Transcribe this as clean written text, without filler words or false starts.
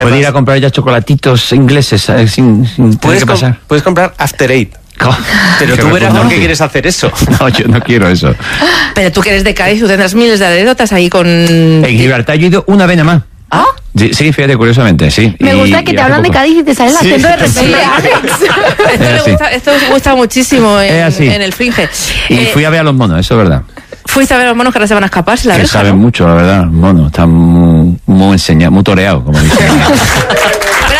Puede ir a comprar ya chocolatitos ingleses sin tener que pasar. Puedes comprar After Eight. Pero tú verás por qué quieres hacer eso. No, yo no quiero eso. Pero tú que eres de Cádiz, tú tendrás miles de anécdotas ahí con... En Gibraltar yo he ido una vez nada más. ¿Ah? Sí, fíjate, curiosamente, sí. Me gusta que te hablan de Cádiz y te sale el acento de repente, Alex. Esto me gusta muchísimo en el Fringe. Y fui a ver a los monos, eso es verdad. Fuiste a ver a los monos que ahora se van a escapar, si la que dejan, saben ¿no? mucho, la verdad, los monos. Están muy enseñados, muy toreados, como dicen.